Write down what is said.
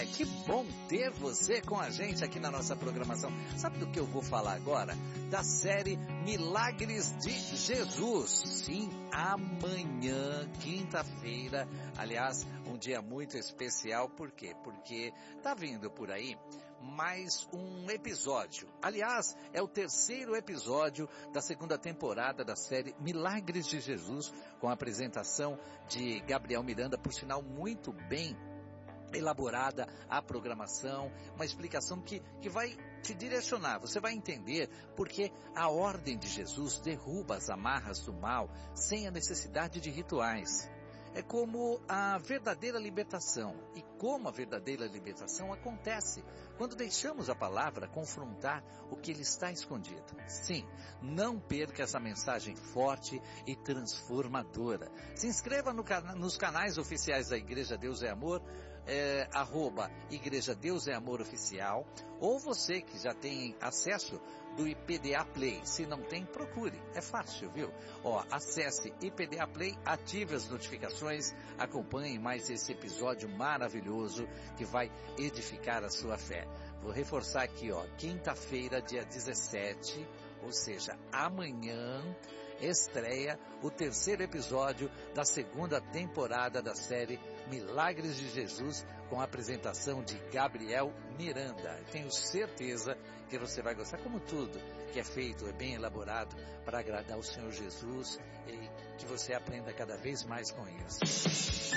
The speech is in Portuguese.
que bom ter você com a gente aqui na nossa programação. Sabe do que eu vou falar agora? Da série Milagres de Jesus. Sim, amanhã, quinta-feira, aliás, um dia muito especial. Por quê? Porque tá vindo por aí mais um episódio. Aliás, é o terceiro episódio da segunda temporada da série Milagres de Jesus, com a apresentação de Gabriel Miranda, por sinal muito bem elaborada a programação, uma explicação que vai te direcionar. Você vai entender porque a ordem de Jesus derruba as amarras do mal sem a necessidade de rituais. É como a verdadeira libertação. E como a verdadeira libertação acontece quando deixamos a palavra confrontar o que ele está escondido. Sim, não perca essa mensagem forte e transformadora. Se inscreva nos canais oficiais da Igreja Deus é Amor, @Igreja Deus é Amor Oficial, ou você que já tem acesso do IPDA Play. Se não tem, procure. É fácil, viu? Acesse IPDA Play, ative as notificações, acompanhe mais esse episódio maravilhoso que vai edificar a sua fé. Vou reforçar aqui, quinta-feira, dia 17, ou seja, amanhã, estreia o terceiro episódio da segunda temporada da série Milagres de Jesus, com a apresentação de Gabriel Miranda. Eu tenho certeza que você vai gostar, como tudo que é feito, é bem elaborado para agradar o Senhor Jesus, e que você aprenda cada vez mais com isso.